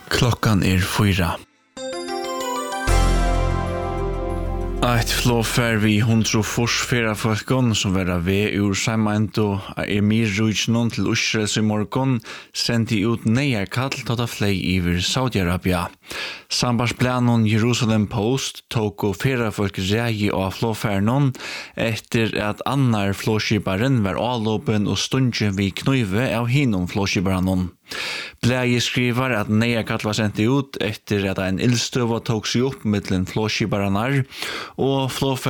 Klockan 4. Ett flåfär vi 144 folkene som var ved ur Saimando Emirruichen til Israels I morgon sendte ut neierkall til å flei iver Saudi-Arabia. Sambandsplanen Jerusalem Post tok og fyrra folk rei av flåfærnon etter at annar flåskiparen var avlåpen og stundje vi knøyve av hinom flåskiparanon. Blægi skriver at neierkall var sendt ut etter at en ildstøva tok seg opp mittlen flåskiparanar og flåfær